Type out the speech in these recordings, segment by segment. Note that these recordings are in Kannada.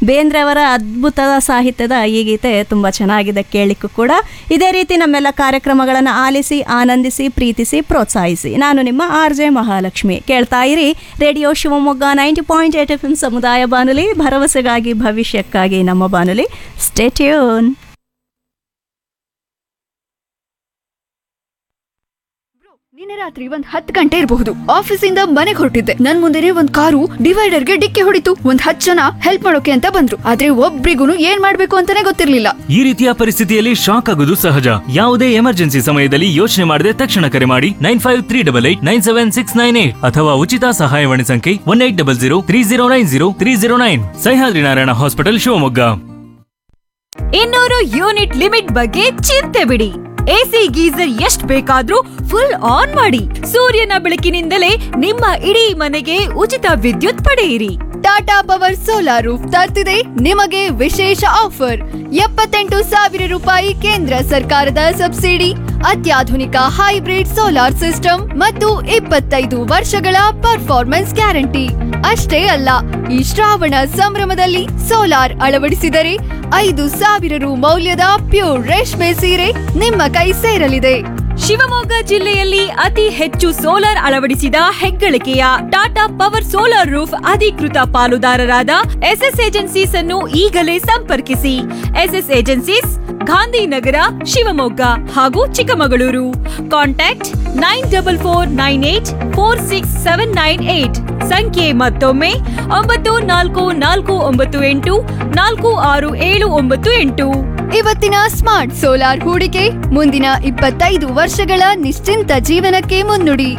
ಬೇಂದ್ರವರ ಅದ್ಭುತ ಸಾಹಿತ್ಯದ ಈ ಗೀತೆ ತುಂಬ ಚೆನ್ನಾಗಿದೆ, ಕೇಳಲಿಕ್ಕೂ ಕೂಡ. ಇದೇ ರೀತಿ ನಮ್ಮೆಲ್ಲ ಕಾರ್ಯಕ್ರಮಗಳನ್ನು ಆಲಿಸಿ, ಆನಂದಿಸಿ, ಪ್ರೀತಿಸಿ, ಪ್ರೋತ್ಸಾಹಿಸಿ. ನಾನು ನಿಮ್ಮ RJ ಮಹಾಲಕ್ಷ್ಮಿ. ಕೇಳ್ತಾ ಇರಿ ರೇಡಿಯೋ ಶಿವಮೊಗ್ಗ 90.8 FM ಸಮುದಾಯ ಬಾನುಲಿ, ಭರವಸೆಗಾಗಿ ಭವಿಷ್ಯಕ್ಕಾಗಿ ನಮ್ಮ ಬಾನುಲಿ. Stay tune. ನಿನ್ನೆ ರಾತ್ರಿ 10 ಗಂಟೆ ಇರಬಹುದು. ಆಫೀಸಿಂದ ಮನೆಗೆ ಹೊರಟಿದ್ದೆ. ನನ್ ಮುಂದೆನೆ ಒಂದ್ ಕಾರು ಡಿವೈಡರ್ಗೆ ಡಿಕ್ಕಿ ಹೊಡಿತು. 10 ಜನ ಹೆಲ್ಪ್ ಮಾಡೋಕೆ ಅಂತ ಬಂದ್ರು, ಆದ್ರೆ ಒಬ್ರಿಗೂ ಏನ್ ಮಾಡ್ಬೇಕು ಅಂತಾನೆ ಗೊತ್ತಿರ್ಲಿಲ್ಲ. ಈ ರೀತಿಯ ಪರಿಸ್ಥಿತಿಯಲ್ಲಿ ಶಾಕ್ ಆಗೋದು ಸಹಜ. ಯಾವುದೇ ಎಮರ್ಜೆನ್ಸಿ ಸಮಯದಲ್ಲಿ ಯೋಚನೆ ಮಾಡದೆ ತಕ್ಷಣ ಕರೆ ಮಾಡಿ 9538897698 ಅಥವಾ ಉಚಿತ ಸಹಾಯವಾಣಿ ಸಂಖ್ಯೆ 180030903009. Sahyadri Narayana hospital Shivamogga. 200 unit limit ಬಗ್ಗೆ ಚಿಂತೆ ಬಿಡಿ. ಎಸಿ ಗೀಸರ್ ಎಷ್ಟ್ ಬೇಕಾದ್ರೂ ಫುಲ್ ಆನ್ ಮಾಡಿ. ಸೂರ್ಯನ ಬೆಳಕಿನಿಂದಲೇ ನಿಮ್ಮ ಇಡೀ ಮನೆಗೆ ಉಚಿತ ವಿದ್ಯುತ್ ಪಡೆಯಿರಿ. ಟಾಟಾ ಪವರ್ ಸೋಲಾರ್ ರೂಫ್ ತರ್ತಿದೆ ನಿಮಗೆ ವಿಶೇಷ ಆಫರ್. 78,000 ರೂಪಾಯಿ ಕೇಂದ್ರ ಸರ್ಕಾರದ ಸಬ್ಸಿಡಿ, ಅತ್ಯಾಧುನಿಕ ಹೈಬ್ರಿಡ್ ಸೋಲಾರ್ ಸಿಸ್ಟಮ್ ಮತ್ತು 25 ವರ್ಷಗಳ ಪರ್ಫಾರ್ಮೆನ್ಸ್ ಗ್ಯಾರಂಟಿ. ಅಷ್ಟೇ ಅಲ್ಲ, ಈ ಶ್ರಾವಣ ಸಂಭ್ರಮದಲ್ಲಿ ಸೋಲಾರ್ ಅಳವಡಿಸಿದರೆ 5,000 ರು ಮೌಲ್ಯದ ಪ್ಯೂರ್ ರೇಷ್ಮೆ ಸೀರೆ ನಿಮ್ಮ ಕೈ ಸೇರಲಿದೆ. ಶಿವಮೊಗ್ಗ ಜಿಲ್ಲೆಯಲ್ಲಿ ಅತಿ ಹೆಚ್ಚು ಸೋಲಾರ್ ಅಳವಡಿಸಿದ ಹೆಗ್ಗಳಿಕೆಯ ಟಾಟಾ ಪವರ್ ಸೋಲಾರ್ ರೂಫ್ ಅಧಿಕೃತ ಪಾಲುದಾರರಾದ ಎಸ್ಎಸ್ ಏಜೆನ್ಸೀಸ್ ಅನ್ನು ಈಗಲೇ ಸಂಪರ್ಕಿಸಿ. ಎಸ್ಎಸ್ ಏಜೆನ್ಸೀಸ್, ಗಾಂಧಿನಗರ, ಶಿವಮೊಗ್ಗ ಹಾಗೂ ಚಿಕ್ಕಮಗಳೂರು. ಕಾಂಟ್ಯಾಕ್ಟ್ 9449846798. ಸಂಖ್ಯೆ ಮತ್ತೊಮ್ಮೆ 9449846798. ಇವತ್ತಿನ ಸ್ಮಾರ್ಟ್ ಸೋಲಾರ್ ಹೂಡಿಕೆ ಮುಂದಿನ 25 ವರ್ಷಗಳ ನಿಶ್ಚಿಂತ ಜೀವನಕ್ಕೆ ಮುನ್ನುಡಿ.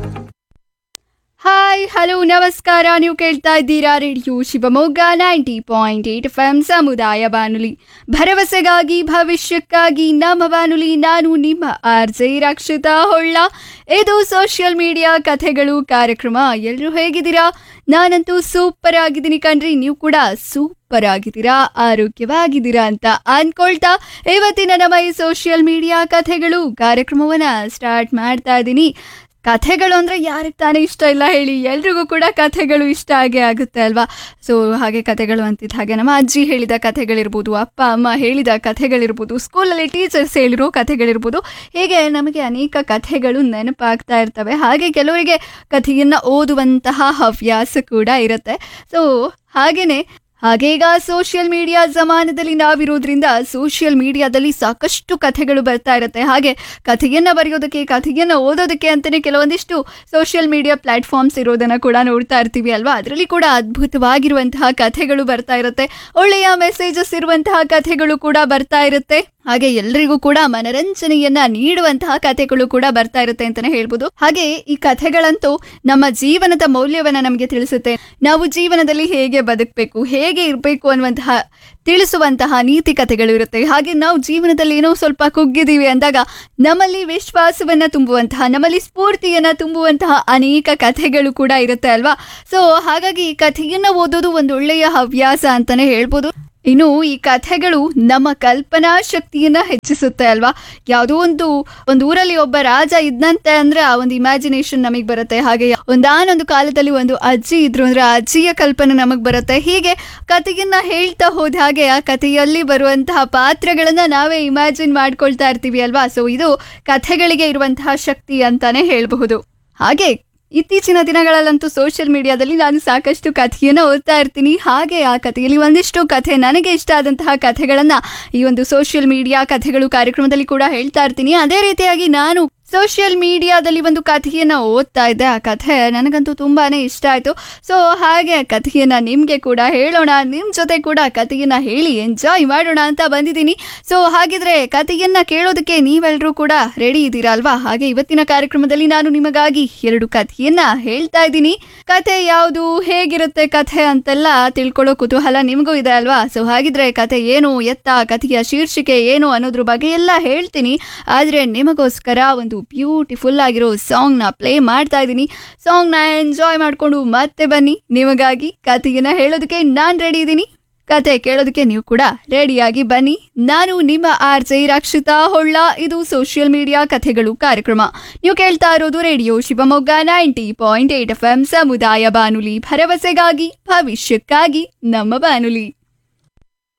ಹಾಯ್, ಹಲೋ, ನಮಸ್ಕಾರ. ನೀವು ಕೇಳ್ತಾ ಇದ್ದೀರಾ ರೇಡಿಯೋ ಶಿವಮೊಗ್ಗ 90.8 FM ಸಮುದಾಯ ಬಾನುಲಿ, ಭರವಸೆಗಾಗಿ ಭವಿಷ್ಯಕ್ಕಾಗಿ ನಮ್ಮ ಬಾನುಲಿ. ನಾನು ನಿಮ್ಮ RJ ರಕ್ಷಿತಾ ಹೊಳ್ಳ. ಇದು ಸೋಷಿಯಲ್ ಮೀಡಿಯಾ ಕಥೆಗಳು ಕಾರ್ಯಕ್ರಮ. ಎಲ್ಲರೂ ಹೇಗಿದ್ದೀರಾ? ನಾನಂತೂ ಸೂಪರ್ ಆಗಿದ್ದೀನಿ ಕಣ್ರಿ. ನೀವು ಕೂಡ ಸೂಪರ್ ಆಗಿದ್ದೀರಾ, ಆರೋಗ್ಯವಾಗಿದ್ದೀರಾ ಅಂತ ಅನ್ಕೊಳ್ತಾ ಇವತ್ತಿನ ನಮ್ಮ ಈ ಸೋಷಿಯಲ್ ಮೀಡಿಯಾ ಕಥೆಗಳು ಕಾರ್ಯಕ್ರಮವನ್ನ ಸ್ಟಾರ್ಟ್ ಮಾಡ್ತಾ ಇದ್ದೀನಿ. ಕಥೆಗಳು ಅಂದರೆ ಯಾರಿಗೆ ತಾನೇ ಇಷ್ಟ ಇಲ್ಲ ಹೇಳಿ? ಎಲ್ರಿಗೂ ಕೂಡ ಕಥೆಗಳು ಇಷ್ಟ ಆಗೇ ಆಗುತ್ತೆ ಅಲ್ವಾ? ಸೊ ಹಾಗೆ ಕಥೆಗಳು ಅಂತಿದ್ದ ಹಾಗೆ ನಮ್ಮ ಅಜ್ಜಿ ಹೇಳಿದ ಕಥೆಗಳಿರ್ಬೋದು, ಅಪ್ಪ ಅಮ್ಮ ಹೇಳಿದ ಕಥೆಗಳಿರ್ಬೋದು, ಸ್ಕೂಲಲ್ಲಿ ಟೀಚರ್ಸ್ ಹೇಳಿರೋ ಕಥೆಗಳಿರ್ಬೋದು, ಹೀಗೆ ನಮಗೆ ಅನೇಕ ಕಥೆಗಳು ನೆನಪಾಗ್ತಾ ಇರ್ತವೆ. ಹಾಗೆ ಕೆಲವರಿಗೆ ಕಥೆಯನ್ನು ಓದುವಂತಹ ಹವ್ಯಾಸ ಕೂಡ ಇರುತ್ತೆ. ಸೊ ಹಾಗೀಗ ಸೋಷಿಯಲ್ ಮೀಡಿಯಾ ಜಮಾನದಲ್ಲಿ ನಾವಿರೋದ್ರಿಂದ ಸೋಷಿಯಲ್ ಮೀಡಿಯಾದಲ್ಲಿ ಸಾಕಷ್ಟು ಕಥೆಗಳು ಬರ್ತಾ ಇರುತ್ತೆ. ಹಾಗೆ ಕಥೆಯನ್ನು ಬರೆಯೋದಕ್ಕೆ, ಕಥೆಯನ್ನು ಓದೋದಕ್ಕೆ ಅಂತಲೇ ಕೆಲವೊಂದಿಷ್ಟು ಸೋಷಿಯಲ್ ಮೀಡಿಯಾ ಪ್ಲಾಟ್ಫಾರ್ಮ್ಸ್ ಇರೋದನ್ನು ಕೂಡ ನೋಡ್ತಾ ಇರ್ತೀವಿ ಅಲ್ವಾ? ಅದರಲ್ಲಿ ಕೂಡ ಅದ್ಭುತವಾಗಿರುವಂತಹ ಕಥೆಗಳು ಬರ್ತಾ ಇರುತ್ತೆ, ಒಳ್ಳೆಯ ಮೆಸೇಜಸ್ ಇರುವಂತಹ ಕಥೆಗಳು ಕೂಡ ಬರ್ತಾ ಇರುತ್ತೆ. ಹಾಗೆ ಎಲ್ರಿಗೂ ಕೂಡ ಮನರಂಜನೆಯನ್ನ ನೀಡುವಂತಹ ಕಥೆಗಳು ಕೂಡ ಬರ್ತಾ ಇರುತ್ತೆ ಅಂತಾನೆ ಹೇಳ್ಬೋದು. ಹಾಗೆ ಈ ಕಥೆಗಳಂತೂ ನಮ್ಮ ಜೀವನದ ಮೌಲ್ಯವನ್ನ ನಮಗೆ ತಿಳಿಸುತ್ತೆ. ನಾವು ಜೀವನದಲ್ಲಿ ಹೇಗೆ ಬದುಕಬೇಕು, ಹೇಗೆ ಇರಬೇಕು ಅನ್ನುವಂತಹ ತಿಳಿಸುವಂತಹ ನೀತಿ ಕಥೆಗಳು ಇರುತ್ತೆ. ಹಾಗೆ ನಾವು ಜೀವನದಲ್ಲಿ ಏನೋ ಸ್ವಲ್ಪ ಕುಗ್ಗಿದೀವಿ ಅಂದಾಗ ನಮ್ಮಲ್ಲಿ ವಿಶ್ವಾಸವನ್ನ ತುಂಬುವಂತಹ, ನಮ್ಮಲ್ಲಿ ಸ್ಫೂರ್ತಿಯನ್ನ ತುಂಬುವಂತಹ ಅನೇಕ ಕಥೆಗಳು ಕೂಡ ಇರುತ್ತೆ ಅಲ್ವಾ? ಸೊ ಹಾಗಾಗಿ ಈ ಕಥೆಯನ್ನ ಓದೋದು ಒಂದು ಒಳ್ಳೆಯ ಹವ್ಯಾಸ ಅಂತಾನೆ ಹೇಳ್ಬೋದು. ಇನ್ನು ಈ ಕಥೆಗಳು ನಮ್ಮ ಕಲ್ಪನಾ ಶಕ್ತಿಯನ್ನ ಹೆಚ್ಚಿಸುತ್ತೆ ಅಲ್ವಾ? ಯಾವುದೋ ಒಂದು ಊರಲ್ಲಿ ಒಬ್ಬ ರಾಜ ಇದ್ದಂತೆ ಅಂದ್ರೆ ಆ ಒಂದು ಇಮ್ಯಾಜಿನೇಷನ್ ನಮಗೆ ಬರುತ್ತೆ. ಹಾಗೆ ಒಂದಾನೊಂದು ಕಾಲದಲ್ಲಿ ಒಂದು ಅಜ್ಜಿ ಇದ್ರು ಅಂದ್ರೆ ಆ ಅಜ್ಜಿಯ ಕಲ್ಪನೆ ನಮಗ್ ಬರುತ್ತೆ. ಹೀಗೆ ಕಥೆಯನ್ನ ಹೇಳ್ತಾ ಹೋದ ಹಾಗೆ ಆ ಕಥೆಯಲ್ಲಿ ಬರುವಂತಹ ಪಾತ್ರಗಳನ್ನ ನಾವೇ ಇಮ್ಯಾಜಿನ್ ಮಾಡ್ಕೊಳ್ತಾ ಇರ್ತೀವಿ ಅಲ್ವಾ? ಸೊ ಇದು ಕಥೆಗಳಿಗೆ ಇರುವಂತಹ ಶಕ್ತಿ ಅಂತಾನೆ ಹೇಳಬಹುದು. ಹಾಗೆ ಇತ್ತೀಚಿನ ದಿನಗಳಲ್ಲಂತೂ ಸೋಷಿಯಲ್ ಮೀಡಿಯಾದಲ್ಲಿ ನಾನು ಸಾಕಷ್ಟು ಕಥೆಯನ್ನು ಓದ್ತಾ ಇರ್ತೀನಿ. ಹಾಗೆ ಆ ಕಥೆಯಲ್ಲಿ ಒಂದಿಷ್ಟು ಕಥೆ, ನನಗೆ ಇಷ್ಟ ಆದಂತಹ ಕಥೆಗಳನ್ನು ಈ ಒಂದು ಸೋಷಿಯಲ್ ಮೀಡಿಯಾ ಕಥೆಗಳು ಕಾರ್ಯಕ್ರಮದಲ್ಲಿ ಕೂಡ ಹೇಳ್ತಾ ಇರ್ತೀನಿ. ಅದೇ ರೀತಿಯಾಗಿ ನಾನು ಸೋಷಿಯಲ್ ಮೀಡಿಯಾದಲ್ಲಿ ಒಂದು ಕಥೆಯನ್ನು ಓದ್ತಾ ಇದ್ದೆ. ಆ ಕಥೆ ನನಗಂತೂ ತುಂಬಾನೇ ಇಷ್ಟ ಆಯಿತು. ಸೊ ಹಾಗೆ ಕಥೆಯನ್ನು ನಿಮಗೆ ಕೂಡ ಹೇಳೋಣ, ನಿಮ್ಮ ಜೊತೆ ಕೂಡ ಕಥೆಯನ್ನು ಹೇಳಿ ಎಂಜಾಯ್ ಮಾಡೋಣ ಅಂತ ಬಂದಿದ್ದೀನಿ. ಸೊ ಹಾಗಿದ್ರೆ ಕಥೆಯನ್ನು ಕೇಳೋದಕ್ಕೆ ನೀವೆಲ್ಲರೂ ಕೂಡ ರೆಡಿ ಇದ್ದೀರಾ ಅಲ್ವಾ? ಹಾಗೆ ಇವತ್ತಿನ ಕಾರ್ಯಕ್ರಮದಲ್ಲಿ ನಾನು ನಿಮಗಾಗಿ 2 ಕಥೆಯನ್ನು ಹೇಳ್ತಾ ಇದ್ದೀನಿ. ಕಥೆ ಯಾವುದು, ಹೇಗಿರುತ್ತೆ ಕಥೆ ಅಂತೆಲ್ಲ ತಿಳ್ಕೊಳ್ಳೋ ಕುತೂಹಲ ನಿಮಗೂ ಇದೆ ಅಲ್ವಾ? ಸೊ ಹಾಗಿದ್ರೆ ಕಥೆ ಏನು, ಎತ್ತ, ಕಥೆಯ ಶೀರ್ಷಿಕೆ ಏನು ಅನ್ನೋದ್ರ ಬಗ್ಗೆ ಎಲ್ಲ ಹೇಳ್ತೀನಿ. ಆದರೆ ನಿಮಗೋಸ್ಕರ ಒಂದು ಬ್ಯೂಟಿಫುಲ್ ಆಗಿರೋ ಸಾಂಗ್ ನ ಪ್ಲೇ ಮಾಡ್ತಾ ಇದ್ದೀನಿ. ಸಾಂಗ್ ನ ಎಂಜಾಯ್ ಮಾಡ್ಕೊಂಡು ಮತ್ತೆ ಬನ್ನಿ. ನಿಮಗಾಗಿ ಕಥೆಯನ್ನ ಹೇಳೋದಕ್ಕೆ ನಾನ್ ರೆಡಿ ಇದ್ದೀನಿ, ಕತೆ ಕೇಳೋದಕ್ಕೆ ನೀವು ಕೂಡ ರೆಡಿಯಾಗಿ ಬನ್ನಿ. ನಾನು ನಿಮ್ಮ RJ ರಕ್ಷಿತಾ ಹೊಳ್ಳ. ಇದು ಸೋಷಿಯಲ್ ಮೀಡಿಯಾ ಕಥೆಗಳು ಕಾರ್ಯಕ್ರಮ. ನೀವು ಕೇಳ್ತಾ ಇರೋದು ರೇಡಿಯೋ ಶಿವಮೊಗ್ಗ 90.8 FM ಸಮುದಾಯ ಬಾನುಲಿ, ಭರವಸೆಗಾಗಿ ಭವಿಷ್ಯಕ್ಕಾಗಿ ನಮ್ಮ ಬಾನುಲಿ.